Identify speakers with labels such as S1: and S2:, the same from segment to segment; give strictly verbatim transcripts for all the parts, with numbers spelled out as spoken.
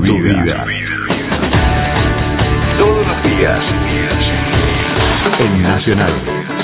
S1: vida. Todos los días. En Nacional.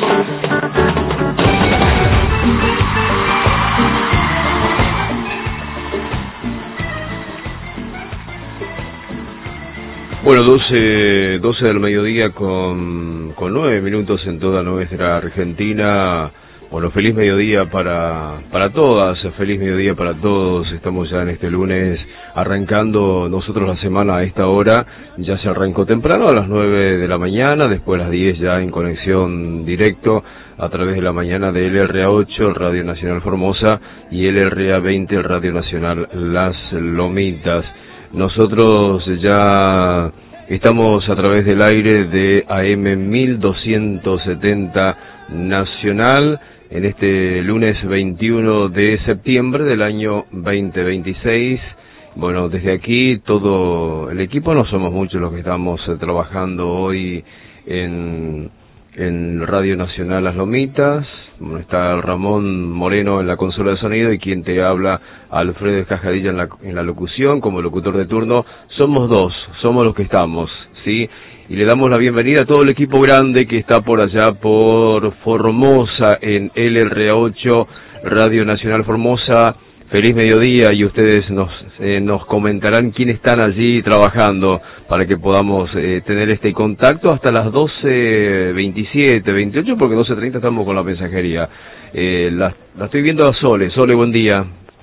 S2: Bueno, doce, doce del mediodía con, con nueve minutos en toda nuestra Argentina. Bueno, feliz mediodía para, para todas, feliz mediodía para todos. Estamos ya en este lunes arrancando nosotros la semana a esta hora. Ya se arrancó temprano a las nueve de la mañana, después a las diez ya en conexión directo a través de la mañana de L R A ocho, el Radio Nacional Formosa, y L R A veinte, el Radio Nacional Las Lomitas. Nosotros ya estamos a través del aire de A M mil doscientos setenta Nacional en este lunes veintiuno de septiembre del año veinte veintiséis. Bueno, desde aquí todo el equipo, no somos muchos los que estamos eh, trabajando hoy en, en Radio Nacional Las Lomitas. Bueno, está Ramón Moreno en la consola de sonido y quien te habla, Alfredo Escajadilla en la, en la locución como locutor de turno. Somos dos, somos los que estamos, ¿sí? Y le damos la bienvenida a todo el equipo grande que está por allá por Formosa en L R A ocho, Radio Nacional Formosa. Feliz mediodía, y ustedes nos eh, nos comentarán quién están allí trabajando para que podamos eh, tener este contacto hasta las doce veintisiete, veintiocho, porque doce treinta estamos con la mensajería. Eh, la, la estoy viendo a Sole. Sole, buen día.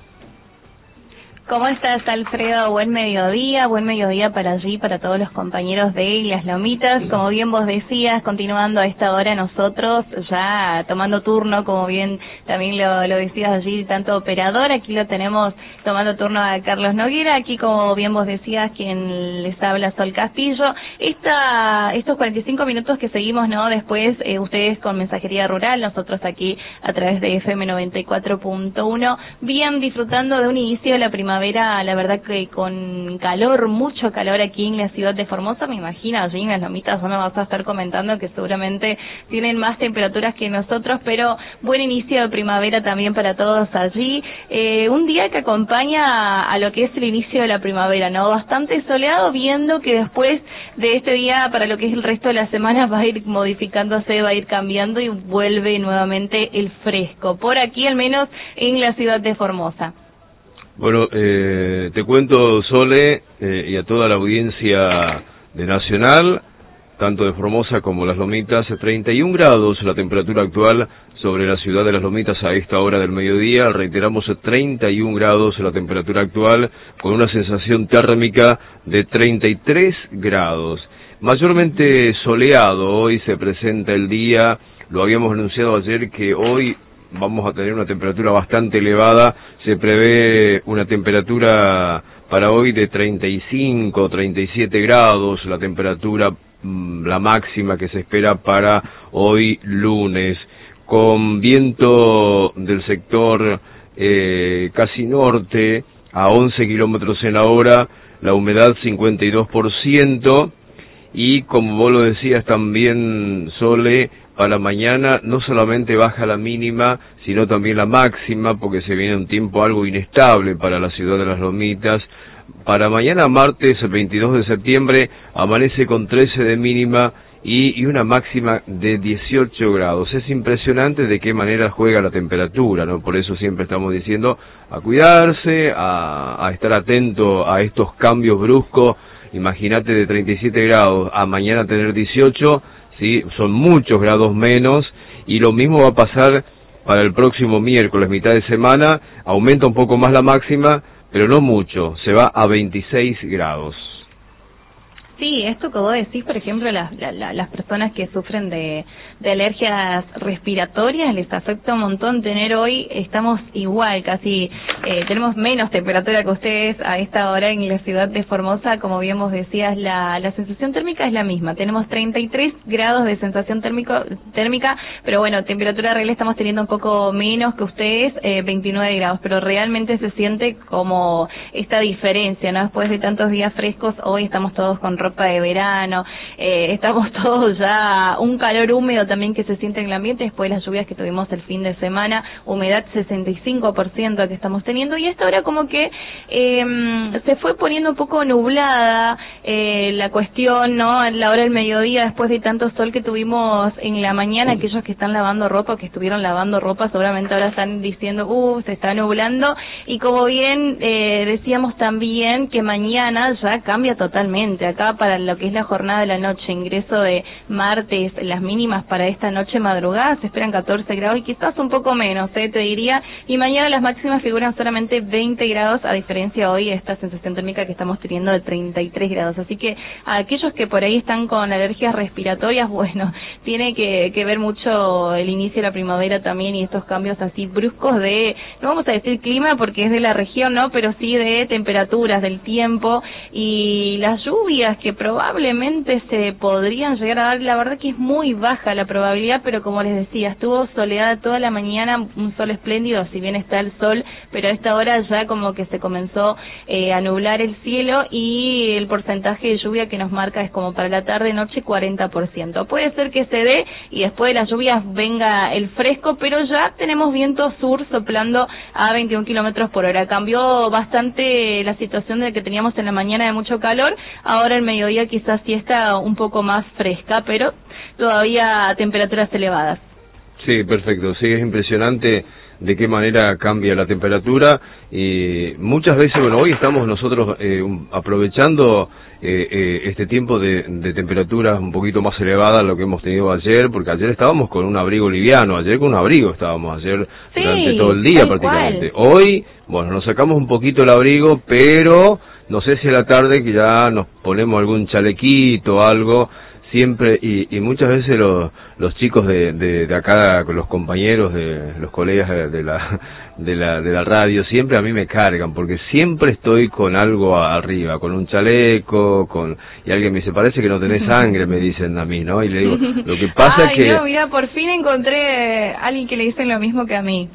S3: ¿Cómo estás, Alfredo? Buen mediodía, buen mediodía para allí, para todos los compañeros de Las Lomitas. Como bien vos decías, continuando a esta hora nosotros ya tomando turno, como bien también lo, lo decías allí, tanto operador, aquí lo tenemos tomando turno a Carlos Noguera, aquí como bien vos decías, quien les habla, Sol Castillo. Esta, estos cuarenta y cinco minutos que seguimos, ¿no? Después, eh, ustedes con Mensajería Rural, nosotros aquí a través de F M noventa y cuatro punto uno, bien disfrutando de un inicio de la primavera. La verdad que con calor, mucho calor aquí en la ciudad de Formosa, me imagino, allí en Las Lomitas no me vas a estar comentando que seguramente tienen más temperaturas que nosotros, pero buen inicio de primavera también para todos allí. Eh, un día que acompaña a lo que es el inicio de la primavera, ¿no? Bastante soleado, viendo que después de este día, para lo que es el resto de la semana, va a ir modificándose, va a ir cambiando y vuelve nuevamente el fresco. Por aquí, al menos en la ciudad de Formosa.
S2: Bueno, eh, te cuento, Sole, eh, y a toda la audiencia de Nacional, tanto de Formosa como Las Lomitas, treinta y un grados la temperatura actual sobre la ciudad de Las Lomitas a esta hora del mediodía. Reiteramos, treinta y un grados la temperatura actual, con una sensación térmica de treinta y tres grados. Mayormente soleado, hoy se presenta el día, lo habíamos anunciado ayer que hoy vamos a tener una temperatura bastante elevada. Se prevé una temperatura para hoy de treinta y cinco, treinta y siete grados, la temperatura, la máxima que se espera para hoy lunes, con viento del sector eh, casi norte a once kilómetros en la hora, la humedad cincuenta y dos por ciento, y como vos lo decías también, Sole, para mañana no solamente baja la mínima, sino también la máxima, porque se viene un tiempo algo inestable para la ciudad de Las Lomitas. Para mañana, martes veintidós de septiembre, amanece con trece de mínima y, y una máxima de dieciocho grados. Es impresionante de qué manera juega la temperatura, ¿no? Por eso siempre estamos diciendo a cuidarse, a, a estar atento a estos cambios bruscos. Imagínate, de treinta y siete grados a mañana tener dieciocho, sí, son muchos grados menos, y lo mismo va a pasar para el próximo miércoles, mitad de semana. Aumenta un poco más la máxima, pero no mucho, se va a veintiséis grados.
S3: Sí, esto que vos decís, por ejemplo, las, la, las personas que sufren de, de alergias respiratorias, les afecta un montón tener hoy, estamos igual, casi eh, tenemos menos temperatura que ustedes a esta hora en la ciudad de Formosa. Como bien vos decías, la, la sensación térmica es la misma, tenemos treinta y tres grados de sensación térmico, térmica, pero bueno, temperatura real estamos teniendo un poco menos que ustedes, eh, veintinueve grados, pero realmente se siente como esta diferencia, ¿no? Después de tantos días frescos, hoy estamos todos con ropa de verano, eh, estamos todos ya, un calor húmedo también que se siente en el ambiente después de las lluvias que tuvimos el fin de semana, humedad sesenta y cinco por ciento que estamos teniendo, y esta hora como que eh, se fue poniendo un poco nublada eh, la cuestión, ¿no? A la hora del mediodía, después de tanto sol que tuvimos en la mañana, aquellos que están lavando ropa, que estuvieron lavando ropa, seguramente ahora están diciendo, uh, se está nublando, y como bien eh, decíamos también que mañana ya cambia totalmente, acá para lo que es la jornada de la noche, ingreso de martes, las mínimas para esta noche madrugada se esperan catorce grados y quizás un poco menos, eh, te diría, y mañana las máximas figuran solamente veinte grados, a diferencia hoy de esta sensación térmica que estamos teniendo de treinta y tres grados, así que a aquellos que por ahí están con alergias respiratorias, bueno, tiene que, que ver mucho el inicio de la primavera también y estos cambios así bruscos de, no vamos a decir clima porque es de la región, ¿no? Pero sí de temperaturas, del tiempo y las lluvias que probablemente se podrían llegar a dar. La verdad que es muy baja la probabilidad, pero como les decía, estuvo soleada toda la mañana, un sol espléndido, si bien está el sol, pero a esta hora ya como que se comenzó eh, a nublar el cielo y el porcentaje de lluvia que nos marca es como para la tarde noche cuarenta por ciento. Puede ser que se dé y después de las lluvias venga el fresco, pero ya tenemos viento sur soplando a veintiún kilómetros por hora. Cambió bastante la situación de que teníamos en la mañana de mucho calor, ahora el mediodía quizás sí está un poco más fresca, pero todavía a temperaturas elevadas.
S2: Sí, perfecto, sí, es impresionante de qué manera cambia la temperatura y muchas veces, bueno, hoy estamos nosotros eh, aprovechando eh, eh, este tiempo de, de temperaturas un poquito más elevadas a lo que hemos tenido ayer, porque ayer estábamos con un abrigo liviano, ayer con un abrigo estábamos, ayer sí, durante todo el día prácticamente. Cual. Hoy, bueno, nos sacamos un poquito el abrigo, pero no sé si a la tarde que ya nos ponemos algún chalequito o algo, siempre, y, y muchas veces los, los chicos de, de, de acá, con los compañeros, de los colegas de, de la de la de la radio, siempre a mí me cargan, porque siempre estoy con algo arriba, con un chaleco, con y alguien me dice, parece que no tenés sangre, me dicen a mí, ¿no? Y le digo, lo que pasa
S3: Ay,
S2: es que...
S3: no, mira, por fin encontré a alguien que le dicen lo mismo que a mí.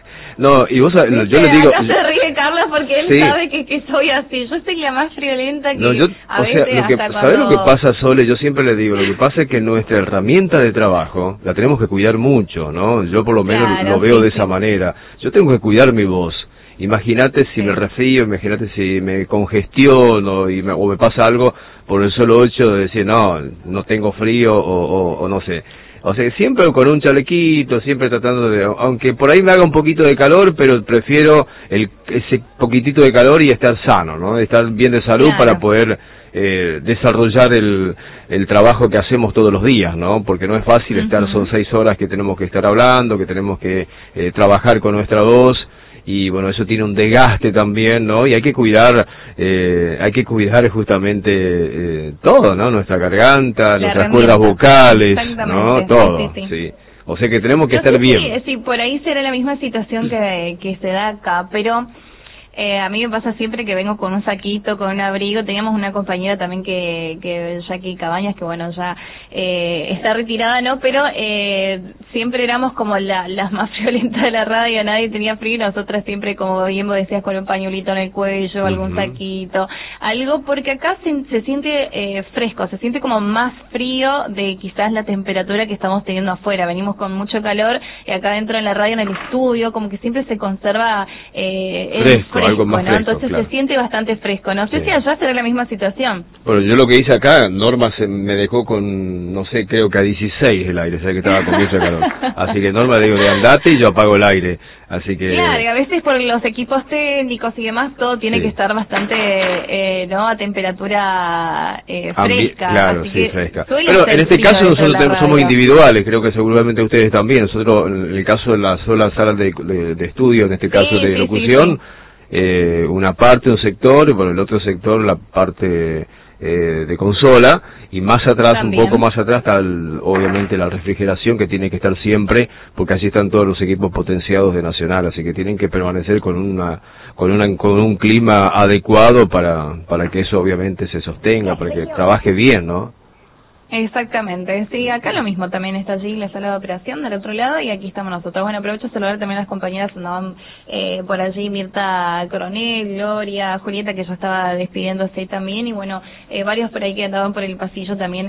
S2: No, y vos, yo le digo...
S3: Acá se ríe Carlos porque él sí. sabe que, que soy así. Yo soy la más friolenta que
S2: no, yo,
S3: a
S2: o
S3: veces
S2: sea, lo que,
S3: hasta
S2: ¿sabés
S3: cuando...
S2: lo que pasa, Sole? Yo siempre le digo, lo que pasa es que nuestra herramienta de trabajo la tenemos que cuidar mucho, ¿no? Yo por lo menos
S3: claro,
S2: lo veo
S3: sí,
S2: de
S3: sí.
S2: esa manera. Yo tengo que cuidar mi voz. Imagínate si
S3: sí.
S2: me resfrío, imagínate si me congestiono y me, o me pasa algo por el solo hecho de decir, no, no tengo frío o, o, o no sé. O sea, siempre con un chalequito, siempre tratando de... Aunque por ahí me haga un poquito de calor, pero prefiero el, ese poquitito de calor y estar sano, ¿no? Estar bien de salud claro. para poder eh, desarrollar el, el trabajo que hacemos todos los días, ¿no? Porque no es fácil uh-huh. estar, son seis horas que tenemos que estar hablando, que tenemos que eh, trabajar con nuestra voz. Y bueno, eso tiene un desgaste también, ¿no? Y hay que cuidar, eh, hay que cuidar justamente eh, todo, ¿no? Nuestra garganta, la nuestras cuerdas vocales, ¿no? Todo, sí, sí, sí. sí. O sea que tenemos que Yo estar bien.
S3: Sí, sí, por ahí será la misma situación que, que se da acá, pero... Eh, a mí me pasa siempre que vengo con un saquito, con un abrigo. Teníamos una compañera también que, que Jackie Cabañas, que bueno, ya eh, está retirada, ¿no? Pero eh, siempre éramos como la, las más violentas de la radio, nadie tenía frío, y nosotras siempre, como bien vos decías, con un pañuelito en el cuello, uh-huh. algún saquito, algo, porque acá se, se siente eh, fresco, se siente como más frío de quizás la temperatura que estamos teniendo afuera. Venimos con mucho calor y acá dentro en la radio, en el estudio, como que siempre se conserva eh, el
S2: fresco.
S3: fresco.
S2: Algo más
S3: bueno,
S2: fresco,
S3: entonces
S2: claro.
S3: se siente bastante fresco. No sé sí. si allá será la misma situación.
S2: Bueno, yo lo que hice acá, Norma se me dejó con, no sé, creo que a dieciséis el aire, o sea que estaba con mucho calor. Así que Norma le digo, de andate y yo apago el aire. Así que...
S3: Claro, y a veces por los equipos técnicos y demás, todo tiene sí. que estar bastante, eh, ¿no? A temperatura eh, fresca.
S2: Ambi claro,
S3: así
S2: sí,
S3: que
S2: fresca. Pero en este caso nosotros tenemos, somos individuales, creo que seguramente ustedes también. Nosotros, en el caso de la sola sala de, de, de estudio, en este caso sí, de sí, locución... Sí, sí. Eh, una parte, un sector, y por el otro sector la parte eh, de consola, y más atrás, también. un poco más atrás está el, obviamente la refrigeración, que tiene que estar siempre, porque allí están todos los equipos potenciados de Nacional, así que tienen que permanecer con una con una con un clima adecuado para para que eso obviamente se sostenga, para que trabaje bien, ¿no?
S3: Exactamente, sí, acá lo mismo, también está allí la sala de operación del otro lado y aquí estamos nosotros. Bueno, aprovecho a saludar también a las compañeras que andaban eh, por allí, Mirta Coronel, Gloria, Julieta, que ya estaba despidiéndose también, y bueno, eh, varios por ahí que andaban por el pasillo también,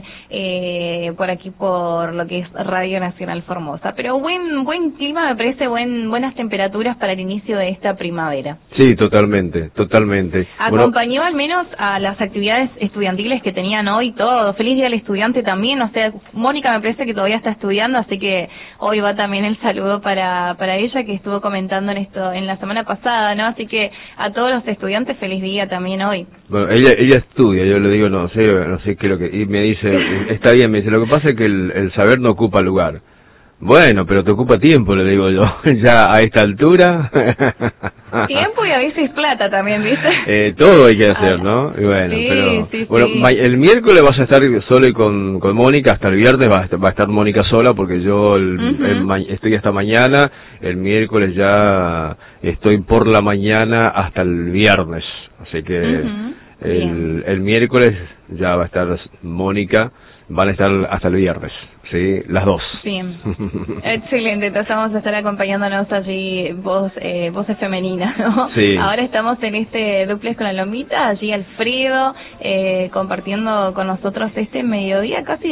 S3: eh, por aquí por lo que es Radio Nacional Formosa. Pero buen buen clima, me parece, buen buenas temperaturas para el inicio de esta primavera.
S2: Sí, totalmente, totalmente.
S3: Acompañó
S2: bueno,
S3: al menos a las actividades estudiantiles que tenían hoy todo. Feliz Día del Estudiante también, o sea, Mónica me parece que todavía está estudiando, así que hoy va también el saludo para para ella, que estuvo comentando en esto en la semana pasada, ¿no? Así que a todos los estudiantes feliz día también hoy.
S2: Bueno, ella ella estudia, yo le digo, no sé, no sé qué es lo que, y me dice, está bien, me dice, lo que pasa es que el, el saber no ocupa lugar. Bueno, pero te ocupa tiempo, le digo yo, ya a esta altura.
S3: Tiempo y a veces plata también, ¿viste?
S2: Eh, todo hay que hacer, ¿no? Y bueno,
S3: sí,
S2: pero
S3: sí,
S2: bueno,
S3: sí.
S2: el miércoles vas a estar solo con, con Mónica, hasta el viernes va a estar, va a estar Mónica sola, porque yo el, uh-huh. el, estoy hasta mañana, el miércoles ya estoy por la mañana hasta el viernes, así que uh-huh. el, el miércoles ya va a estar Mónica, van a estar hasta el viernes. Sí, las dos.
S3: Sí, excelente, entonces vamos a estar acompañándonos allí, voz, eh, voces femeninas, ¿no?
S2: Sí.
S3: Ahora estamos en este duplex con la Lomita, allí Alfredo, eh, compartiendo con nosotros este mediodía, casi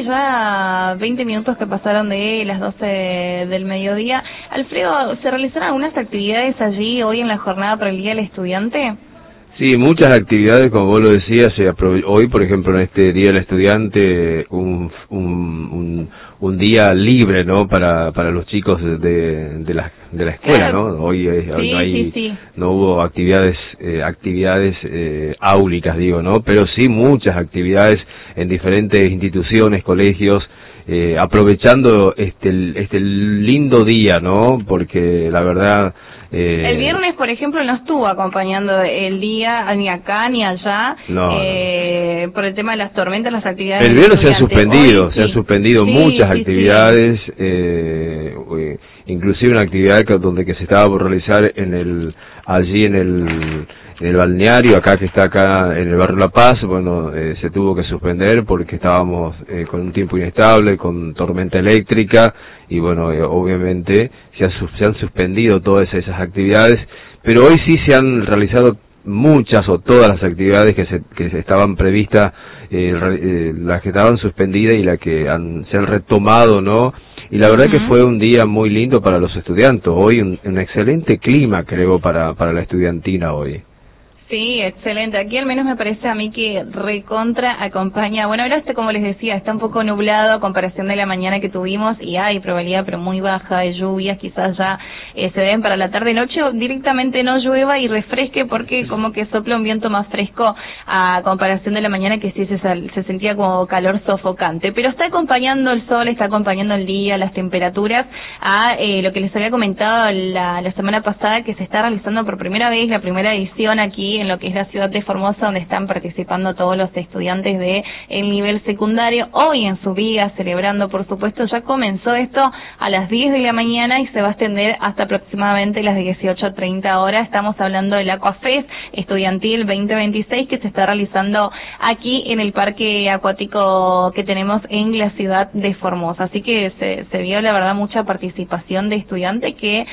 S3: ya veinte minutos que pasaron de las doce del mediodía. Alfredo, ¿se realizaron algunas actividades allí hoy en la jornada por el Día del Estudiante?
S2: Sí, muchas actividades, como vos lo decías, se aprove- hoy, por ejemplo, en este Día del Estudiante, un, un, un, un día libre, ¿no?, para para los chicos de, de, la, de la escuela, ¿no? Hoy, eh,
S3: sí,
S2: hoy no, hay,
S3: sí, sí.
S2: no hubo actividades eh, actividades eh, áulicas, digo, ¿no? Pero sí muchas actividades en diferentes instituciones, colegios, eh, aprovechando este, este lindo día, ¿no? Porque la verdad...
S3: Eh, el viernes, por ejemplo, no estuvo acompañando el día ni acá ni allá,
S2: no,
S3: eh, no. por el tema de las tormentas, las actividades.
S2: El viernes se han suspendido,
S3: Hoy,
S2: se sí. han suspendido
S3: sí,
S2: muchas
S3: sí,
S2: actividades,
S3: sí.
S2: Eh, eh, inclusive una actividad que, donde que se estaba por realizar en el allí en el en el balneario, acá que está acá en el barrio La Paz, bueno, eh, se tuvo que suspender porque estábamos eh, con un tiempo inestable, con tormenta eléctrica, y bueno, eh, obviamente se, ha, se han suspendido todas esas actividades, pero hoy sí se han realizado muchas o todas las actividades que se, que se estaban previstas, eh, eh, las que estaban suspendidas y las que han, se han retomado, ¿no? Y la verdad uh-huh. que fue un día muy lindo para los estudiantes, hoy un, un excelente clima, creo, para, para la estudiantina hoy.
S3: Sí, excelente. Aquí al menos me parece a mí que recontra acompaña. Bueno, ahora está, como les decía, está un poco nublado a comparación de la mañana que tuvimos y hay probabilidad pero muy baja de lluvias, quizás ya eh, se den para la tarde-noche o directamente no llueva y refresque porque como que sopla un viento más fresco a comparación de la mañana que sí se, se sentía como calor sofocante. Pero está acompañando el sol, está acompañando el día, las temperaturas a eh, lo que les había comentado la, la semana pasada, que se está realizando por primera vez la primera edición aquí en lo que es la ciudad de Formosa, donde están participando todos los estudiantes de el nivel secundario, hoy en su día, celebrando, por supuesto. Ya comenzó esto a las diez de la mañana y se va a extender hasta aproximadamente las dieciocho treinta horas. Estamos hablando del Aquafest Estudiantil veinte veintiséis, que se está realizando aquí en el parque acuático que tenemos en la ciudad de Formosa. Así que se, se vio, la verdad, mucha participación de estudiantes que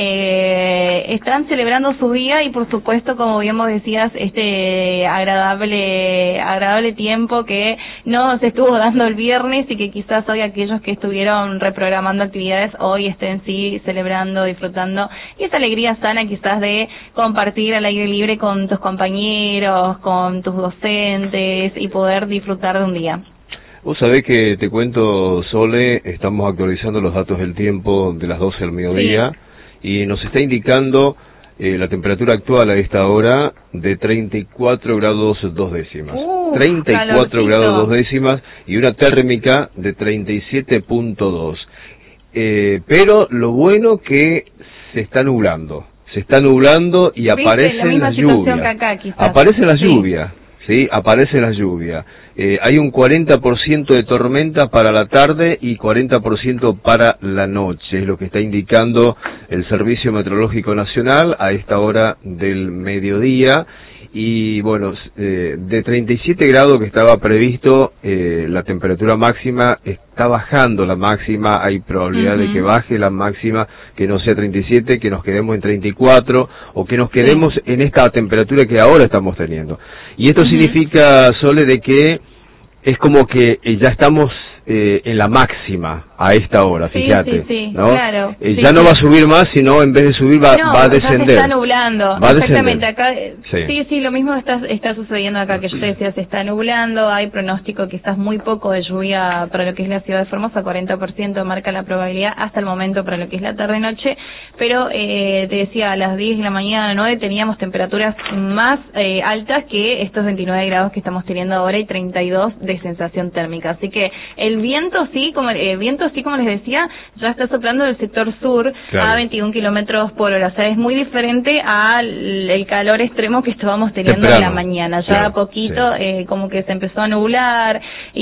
S3: eh, están celebrando su día y, por supuesto, como bien vos decías, este agradable agradable tiempo que no se estuvo dando el viernes y que quizás hoy aquellos que estuvieron reprogramando actividades hoy estén sí celebrando, disfrutando, y esa alegría sana quizás de compartir al aire libre con tus compañeros, con tus docentes y poder disfrutar de un día.
S2: Vos sabés que te cuento, Sole, estamos actualizando los datos del tiempo de las doce del mediodía sí. y nos está indicando Eh, la temperatura actual a esta hora de treinta y cuatro grados dos décimas.
S3: Uh,
S2: treinta y cuatro
S3: calorcito.
S2: grados dos décimas y una térmica de treinta y siete punto dos. Eh, pero lo bueno que se está nublando. Se está nublando y aparecen las lluvias. Aparece la lluvia, ¿sí? Aparece la lluvia. Eh, hay un cuarenta por ciento de tormenta para la tarde y cuarenta por ciento para la noche, es lo que está indicando el Servicio Meteorológico Nacional a esta hora del mediodía. y bueno, eh, de treinta y siete grados que estaba previsto, eh, la temperatura máxima está bajando la máxima, hay probabilidad uh-huh. de que baje la máxima, que no sea treinta y siete, que nos quedemos en treinta y cuatro, o que nos quedemos sí. en esta temperatura que ahora estamos teniendo. Y esto uh-huh. significa, Sole, de que es como que eh, ya estamos eh, en la máxima a esta hora,
S3: sí,
S2: fíjate,
S3: sí, sí,
S2: ¿no?
S3: Claro,
S2: eh,
S3: sí,
S2: ya
S3: sí.
S2: no va a subir más, sino en vez de subir va,
S3: no,
S2: va a descender.
S3: Ya se está nublando,
S2: va a
S3: exactamente,
S2: descender.
S3: acá, sí. sí, sí, lo mismo está, está sucediendo acá, que yo te decía, se está nublando, hay pronóstico quizás muy poco de lluvia para lo que es la ciudad de Formosa, cuarenta por ciento marca la probabilidad hasta el momento para lo que es la tarde-noche, pero eh, te decía, a las diez de la mañana, nueve, teníamos temperaturas más eh, altas que estos veintinueve grados que estamos teniendo ahora y treinta y dos de sensación térmica, así que el viento sí, como el eh, viento sí, como les decía, ya está soplando del sector sur claro. a veintiún kilómetros por hora, o sea, es muy diferente al el calor extremo que estábamos teniendo Temprano. en la mañana, ya claro, a poquito sí. eh, como que se empezó a nublar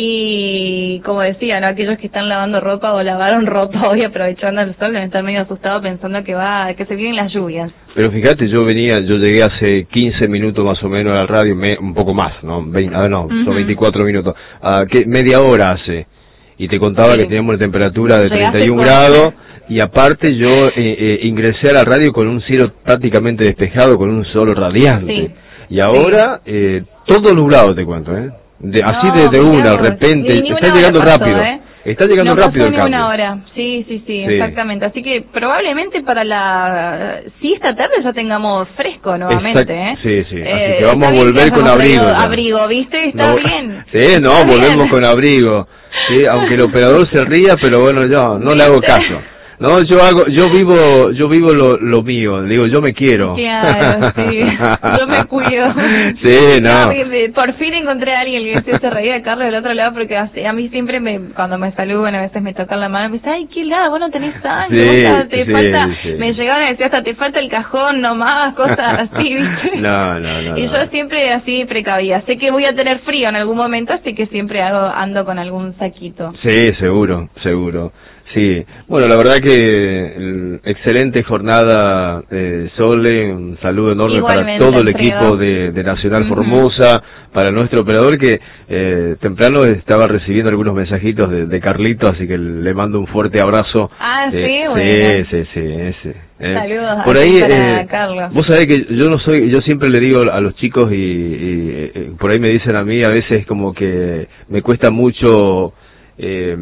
S3: y como decía, ¿no? Aquellos que están lavando ropa o lavaron ropa hoy aprovechando el sol, deben estar medio asustados pensando que va, que se vienen las lluvias.
S2: Pero fíjate, yo venía, yo llegué hace quince minutos más o menos a la radio, me, un poco más, ¿no? veinte, ah, no, uh-huh. son veinticuatro minutos, uh, ¿qué, media hora hace. Y te contaba sí. que teníamos una temperatura de treinta y un grados, y aparte yo eh, eh, ingresé a la radio con un cielo prácticamente despejado, con un sol radiante. Sí. Y ahora, sí. eh, todo nublado te cuento, ¿eh? De, no, así de, de una, de repente, está llegando pasó, rápido. ¿eh? Está llegando
S3: no
S2: rápido el
S3: pasó
S2: cambio.
S3: Una hora. Sí, sí, sí, sí, exactamente. Así que probablemente para la... Sí, esta tarde ya tengamos fresco nuevamente, ¿eh?
S2: Sí, sí.
S3: Eh,
S2: Así que vamos a volver con abrigo.
S3: Abrigo, ¿viste? Está no, bien.
S2: Sí, no,
S3: está
S2: volvemos
S3: bien.
S2: con abrigo. Sí, aunque el operador se ría, pero bueno, yo no le hago caso. No, yo hago, yo vivo, yo vivo lo, lo mío, digo, yo me quiero.
S3: Claro, sí, yo me cuido.
S2: Sí, no.
S3: Por fin encontré a alguien que se reía de Carlos del otro lado, porque a mí siempre me, cuando me saludan, a veces me tocan la mano, me dicen, ay, qué helada, vos no tenés sangre,
S2: sí,
S3: vos te
S2: sí,
S3: falta,
S2: sí.
S3: me llegaron a decir hasta te falta el cajón nomás, cosas así, ¿viste?
S2: No, no, no.
S3: Y
S2: no.
S3: yo siempre así precavida, sé que voy a tener frío en algún momento, así que siempre hago, ando con algún saquito.
S2: Sí, seguro, seguro. Sí, bueno, la verdad que el, excelente jornada, eh, Sole, un saludo enorme
S3: Igualmente,
S2: para todo el
S3: Alfredo.
S2: equipo de, de Nacional
S3: Uh-huh.
S2: Formosa, para nuestro operador que eh, temprano estaba recibiendo algunos mensajitos de, de Carlito, así que le mando un fuerte abrazo.
S3: Ah,
S2: eh,
S3: sí, bueno.
S2: Sí, sí, sí, ese. Eh.
S3: Saludos
S2: por ahí,
S3: para
S2: eh,
S3: Carlos.
S2: Vos sabés que yo no soy, yo siempre le digo a los chicos y, y eh, por ahí me dicen a mí, a veces como que me cuesta mucho... Eh,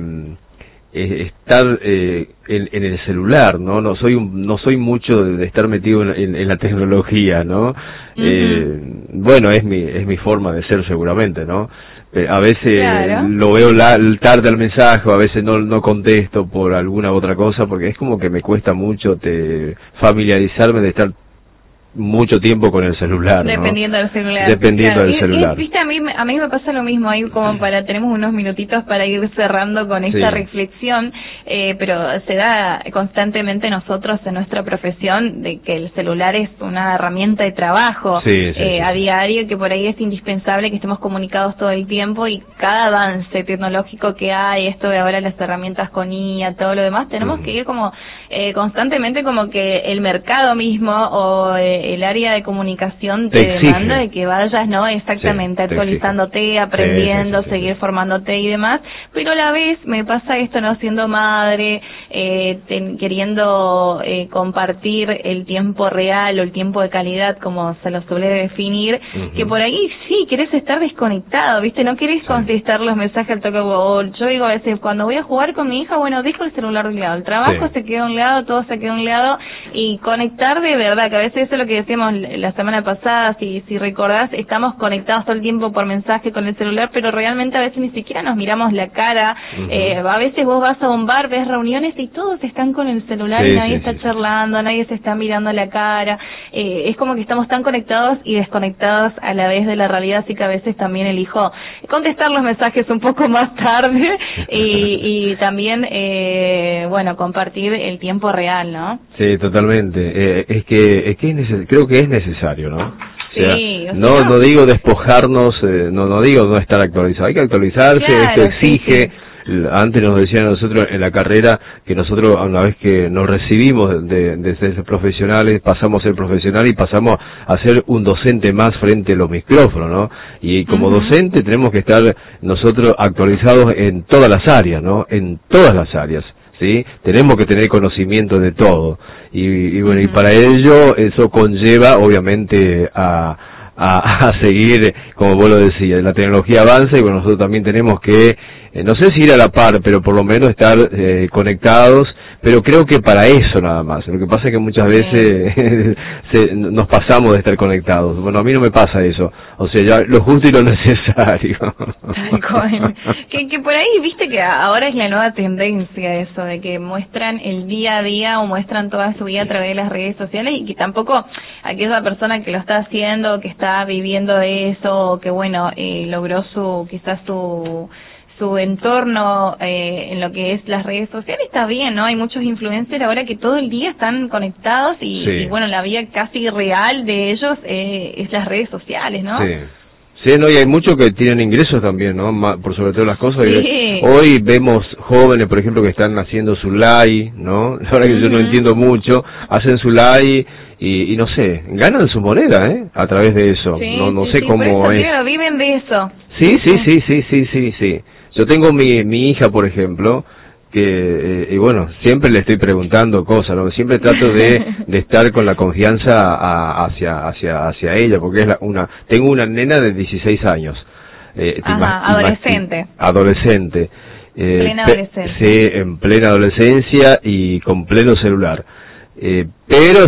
S2: estar eh, en, en el celular, no no soy un, no soy mucho de, de estar metido en, en, en la tecnología, no uh-huh. eh, bueno, es mi es mi forma de ser seguramente, no eh, a veces claro. lo veo la, tarde al mensaje, a veces no no contesto por alguna otra cosa, porque es como que me cuesta mucho te familiarizarme de estar mucho tiempo con el celular,
S3: dependiendo
S2: ¿no?
S3: del celular
S2: dependiendo
S3: claro.
S2: del
S3: y,
S2: celular
S3: y, viste a mí a mí me pasa lo mismo ahí, como para tenemos unos minutitos para ir cerrando con esta sí. reflexión, eh, pero se da constantemente nosotros en nuestra profesión de que el celular es una herramienta de trabajo
S2: sí, sí,
S3: eh,
S2: sí.
S3: a diario, que por ahí es indispensable que estemos comunicados todo el tiempo, y cada avance tecnológico que hay, esto de ahora las herramientas con I A, todo lo demás, tenemos uh-huh. que ir como eh, constantemente, como que el mercado mismo o eh, el área de comunicación te, te demanda de que vayas, ¿no? Exactamente, sí, actualizándote, aprendiendo, sí, sí, sí, seguir sí. formándote y demás, pero a la vez me pasa esto, ¿no? Siendo madre, eh, ten, queriendo eh, compartir el tiempo real o el tiempo de calidad, como se lo suele definir, uh-huh. que por ahí sí, querés estar desconectado, ¿viste? No querés sí. contestar los mensajes al toque. O yo digo a veces, cuando voy a jugar con mi hija, bueno, dejo el celular de un lado, el trabajo sí. se queda a un lado, todo se queda a un lado, y conectar de verdad, que a veces eso es lo que decíamos la semana pasada, si si recordás, estamos conectados todo el tiempo por mensaje con el celular, pero realmente a veces ni siquiera nos miramos la cara. Uh-huh. eh, a veces vos vas a un bar, ves reuniones y todos están con el celular sí, y nadie sí, está sí. charlando, nadie se está mirando la cara. Eh, es como que estamos tan conectados y desconectados a la vez de la realidad, así que a veces también elijo contestar los mensajes un poco más tarde y, y también, eh, bueno, compartir el tiempo real, ¿no?
S2: Sí, totalmente. Eh, es que es que es neces- creo que es necesario, ¿no? O sea,
S3: sí, o sea,
S2: no no digo despojarnos, eh, no no digo no estar actualizado, hay que actualizarse,
S3: claro,
S2: esto exige,
S3: sí, sí.
S2: antes nos decían a nosotros en la carrera que nosotros una vez que nos recibimos de, de ser profesionales, pasamos a ser profesional y pasamos a ser un docente más frente a los micrófonos, ¿no? Y como uh-huh. docente tenemos que estar nosotros actualizados en todas las áreas, ¿no? En todas las áreas. ¿Sí? Tenemos que tener conocimiento de todo y, y bueno, y para ello eso conlleva obviamente a, a, a seguir, como vos lo decías, la tecnología avanza y bueno, nosotros también tenemos que, eh, no sé si ir a la par, pero por lo menos estar eh, conectados, pero creo que para eso nada más. Lo que pasa es que muchas veces se, nos pasamos de estar conectados. Bueno, a mí no me pasa eso, o sea, ya lo justo y lo necesario.
S3: que, que por ahí, viste que ahora es la nueva tendencia eso, de que muestran el día a día o muestran toda su vida a través de las redes sociales y que tampoco aquella persona que lo está haciendo, que está viviendo de eso, o que bueno, eh, logró su, quizás su... su entorno eh, en lo que es las redes sociales está bien, ¿no? Hay muchos influencers ahora que todo el día están conectados y, sí. y bueno, la vida casi real de ellos eh, es las redes sociales, ¿no?
S2: Sí. Sí, no, y hay muchos que tienen ingresos también, ¿no? Por sobre todo las cosas. Sí. Hoy vemos jóvenes, por ejemplo, que están haciendo su live, ¿no? La verdad que uh-huh. yo no entiendo mucho, hacen su live y, y no sé, ganan su moneda, ¿eh? A través de eso.
S3: Sí,
S2: no no
S3: sí,
S2: sé
S3: sí,
S2: cómo
S3: por eso,
S2: es.
S3: Claro, viven de eso.
S2: Sí, sí, sí, sí, sí, sí, sí. Yo tengo mi, mi hija, por ejemplo, que, eh, y bueno, siempre le estoy preguntando cosas, ¿no? Siempre trato de, de estar con la confianza a, hacia, hacia, hacia ella, porque es la, una, tengo una nena de dieciséis años. Eh,
S3: Ajá, adolescente.
S2: Adolescente. Eh,
S3: plena adolescencia.
S2: Sí, en plena adolescencia y con pleno celular. Eh, pero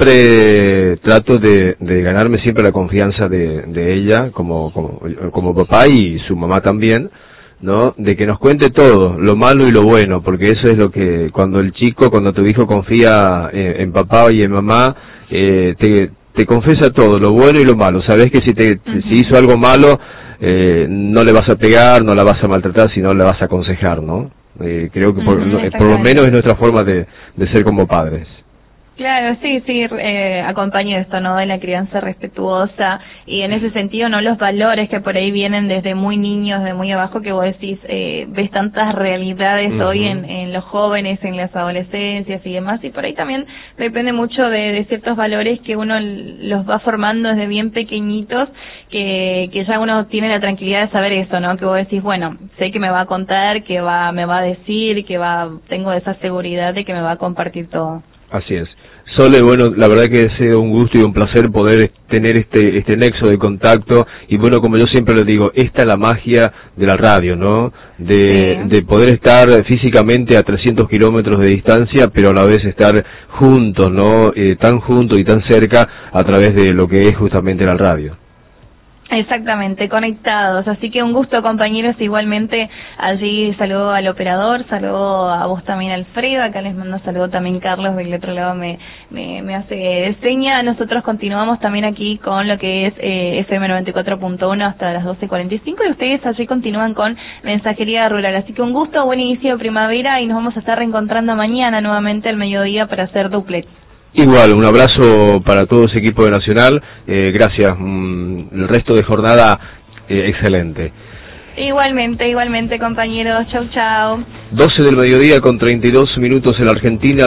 S2: siempre trato de, de ganarme siempre la confianza de, de ella, como, como, como papá y su mamá también, ¿no? De que nos cuente todo, lo malo y lo bueno, porque eso es lo que, cuando el chico, cuando tu hijo confía en, en papá y en mamá, eh, te, te confesa todo, lo bueno y lo malo. Sabes que si te, uh-huh. si hizo algo malo, eh, no le vas a pegar, no la vas a maltratar, sino le vas a aconsejar, ¿no? Eh, creo que por, uh-huh, por lo menos es nuestra forma de, de ser como padres.
S3: Claro, sí, sí, eh, acompaña esto, ¿no? De la crianza respetuosa y en ese sentido, ¿no? Los valores que por ahí vienen desde muy niños, de muy abajo, que vos decís, eh, ves tantas realidades uh-huh. hoy en, en los jóvenes, en las adolescencias y demás, y por ahí también depende mucho de, de ciertos valores que uno los va formando desde bien pequeñitos, que, que ya uno tiene la tranquilidad de saber eso, ¿no? Que vos decís, bueno, sé que me va a contar, que va, me va a decir, que va, tengo esa seguridad de que me va a compartir todo.
S2: Así es. Sole, bueno, la verdad que ha sido un gusto y un placer poder tener este este nexo de contacto y bueno, como yo siempre le digo, esta es la magia de la radio, ¿no? De, sí. de poder estar físicamente a trescientos kilómetros de distancia, pero a la vez estar juntos, ¿no? Eh, tan juntos y tan cerca a través de lo que es justamente la radio.
S3: Exactamente, conectados. Así que un gusto, compañeros. Igualmente, allí saludo al operador, saludo a vos también, Alfredo. Acá les mando saludo también, Carlos, del otro lado me, me, me hace seña. Nosotros continuamos también aquí con lo que es eh, F M noventa y cuatro punto uno hasta las doce cuarenta y cinco y ustedes allí continúan con Mensajería Rural. Así que un gusto, buen inicio de primavera y nos vamos a estar reencontrando mañana nuevamente al mediodía para hacer duplex.
S2: Igual, un abrazo para todo ese equipo de Nacional, eh, gracias, mm, el resto de jornada eh, excelente.
S3: Igualmente, igualmente compañeros, chau chau.
S2: doce del mediodía con treinta y dos minutos en la Argentina,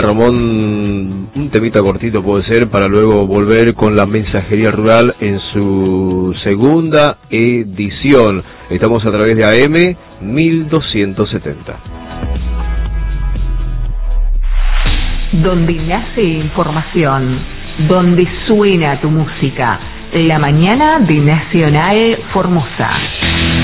S2: Ramón, un temita cortito puede ser, para luego volver con la Mensajería Rural en su segunda edición. Estamos a través de A M mil doscientos setenta.
S1: Donde nace información, donde suena tu música, la mañana de Nacional Formosa.